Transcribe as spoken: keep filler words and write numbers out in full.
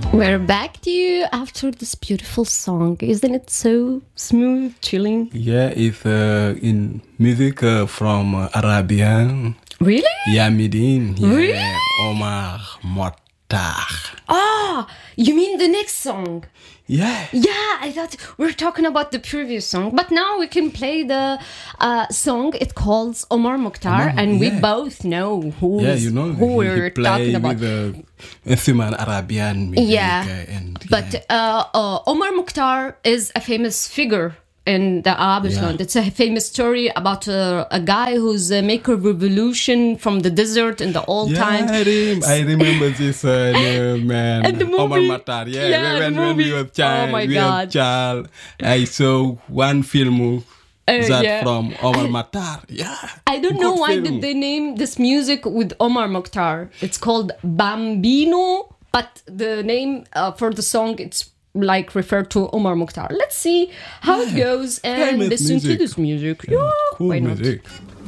We're back to you after this beautiful song. Isn't it so smooth, chilling? Yeah, it's uh, in music uh, from uh, Arabian. Really? Yamidin. Yeah, Really? Omar Mokhtar. Ah, you mean the next song? Yeah. Yeah, I thought we were talking about the previous song, but now we can play the uh, song. It calls Omar Mokhtar, Omar, and we yeah. both know who Yeah, is, you know, who he, we're he play talking about. with the instrument Arabian music. Yeah, uh, and, but yeah. uh, uh, Omar Mokhtar is a famous figure in the Arabic Yeah. land. It's a famous story about uh, a guy who's uh, make a revolution from the desert in the old Yeah, times. I, rem- I remember this uh, name, man. And the Omar movie. Mokhtar. Yeah, Yeah, when, the when we movie. were child, Oh my we God. were child, I saw one film Uh, that yeah. from Omar I- Mokhtar. Yeah. I don't know Good why film. did they name this music with Omar Mokhtar. It's called Bambino, but the name uh, for the song it's like referred to Omar Mokhtar. Let's see how it Yeah. goes and Famous listen to music. this music. Yeah, Cool why not? music.